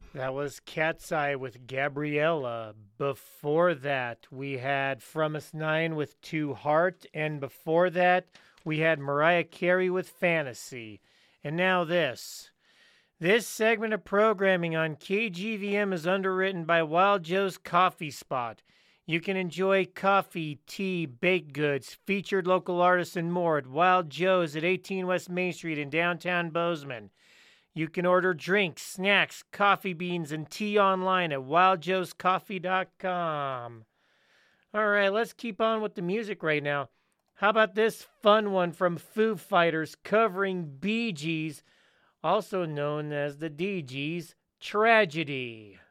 That was Cat's Eye with Gabriella. Before that, we had From Us Nine with Two Heart. And before that, we had Mariah Carey with Fantasy. And now this. This segment of programming on KGVM is underwritten by Wild Joe's Coffee Spot. You can enjoy coffee, tea, baked goods, featured local artists, and more at Wild Joe's at 18 West Main Street in downtown Bozeman. You can order drinks, snacks, coffee beans, and tea online at wildjoescoffee.com. All right, let's keep on with the music right now. How about this fun one from Foo Fighters covering Bee Gees, also known as the Dee Gees, Tragedy?